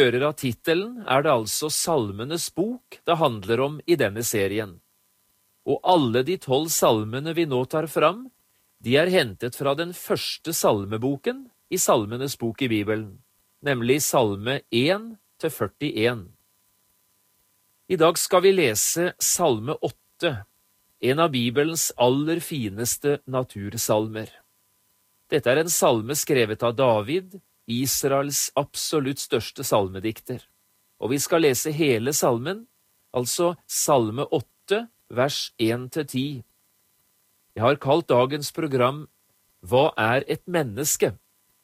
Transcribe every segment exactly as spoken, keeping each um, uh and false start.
hører av tittelen, er det altså Salmenes bok det handler om i denne serien. Og alle de tolv salmene vi nå tar fram, de er hentet fra den første salmeboken i Salmenes bok i Bibelen, nemlig salme én til førtien. I dag skal vi lese salme åtte, en av Bibelens aller fineste natursalmer. Dette er en salme skrevet av David, Israels absolutt største salmedikter. Og vi skal lese hele salmen, altså salme åtte, vers én til ti. Jeg har kalt dagens program «Hva er et menneske?»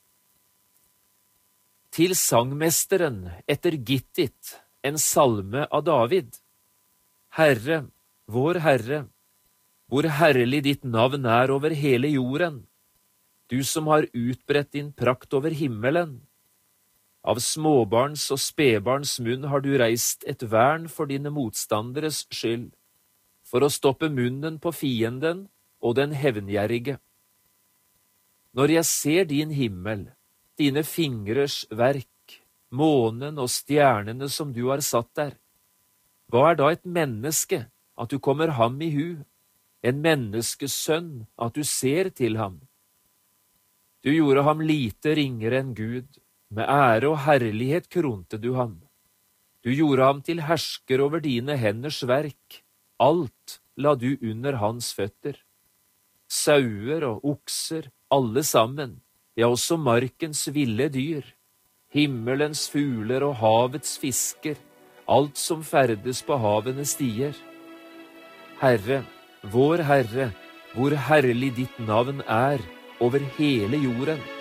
Til sangmesteren etter Gittit, en salme av David. Herre, vår Herre, hvor herlig ditt navn er over hele jorden, du som har utbredt din prakt over himmelen. Av småbarns og spedbarns munn har du reist et vern for dine motstanderes skyld, for å stoppe munnen på fienden og den hevngjerrige. Når jeg ser din himmel, dine fingrers verk, månen og stjernene som du har satt der, hva er da et menneske at du kommer ham i hu, en menneskesønn at du ser til ham? Du gjorde ham lite ringere enn Gud, med ære og herlighet kronte du ham. Du gjorde ham til hersker over dine henders verk, alt la du under hans føtter. Sauer og okser, alle sammen, ja også markens ville dyr, himmelens fugler og havets fisker, alt som ferdes på havenes stier. Herre, vår Herre, hvor herlig ditt navn er over hele jorden.